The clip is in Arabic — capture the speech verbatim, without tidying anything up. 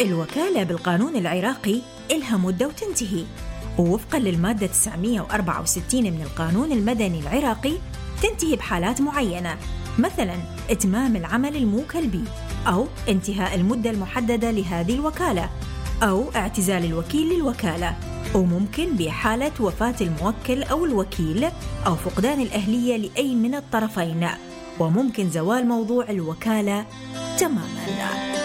الوكالة بالقانون العراقي إلها مدة وتنتهي، ووفقاً للمادة تسعمئة وأربعة وستين من القانون المدني العراقي تنتهي بحالات معينة، مثلاً إتمام العمل الموكل به، أو انتهاء المدة المحددة لهذه الوكالة، أو اعتزال الوكيل للوكالة، وممكن بحالة وفاة الموكل أو الوكيل أو فقدان الأهلية لأي من الطرفين، وممكن زوال موضوع الوكالة تماماً.